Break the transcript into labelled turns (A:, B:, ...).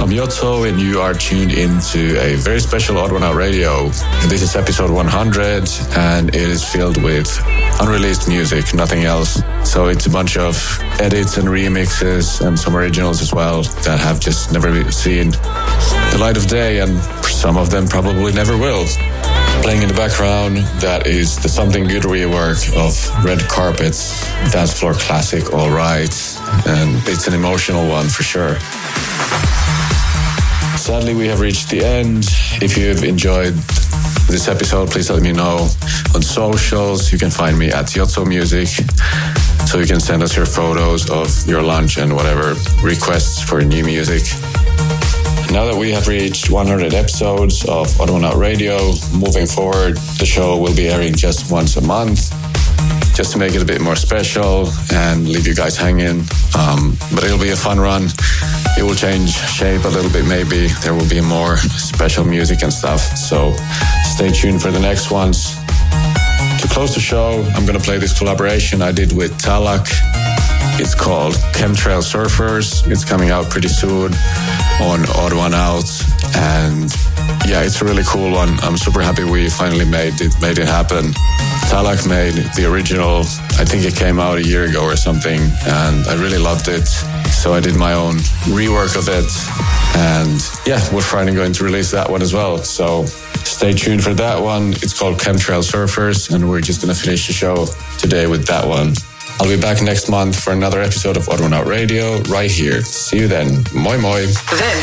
A: I'm Yotto, and you are tuned into a very special Odd One Out Radio. This is episode 100, and it is filled with unreleased music, nothing else. So it's a bunch of edits and remixes and some originals as well that have just never seen the light of day, and some of them probably never will. Playing in the background, that is the Something Good rework of Red Carpet's Dance Floor classic, All Right. And it's an emotional one for sure. Sadly, we have reached the end. If you've enjoyed this episode, please let me know on socials. You can find me at Yotto Music. So you can send us your photos of your lunch and whatever requests for new music. Now that we have reached 100 episodes of Odd One Out Radio, moving forward, the show will be airing just once a month, just to make it a bit more special and leave you guys hanging. But it'll be a fun run. It will change shape a little bit maybe. There will be more special music and stuff. So stay tuned for the next ones. To close the show, I'm going to play this collaboration I did with Talak. It's called Chemtrail Surfers. It's coming out pretty soon on Odd One Out. And yeah, it's a really cool one. I'm super happy we finally made it happen. Talak made the original, I think it came out a year ago or something, and I really loved it. So I did my own rework of it. And yeah, we're finally going to release that one as well. So stay tuned for that one. It's called Chemtrail Surfers, and we're just going to finish the show today with that one. I'll be back next month for another episode of Odd One Out Radio right here. See you then. Moi moi.
B: This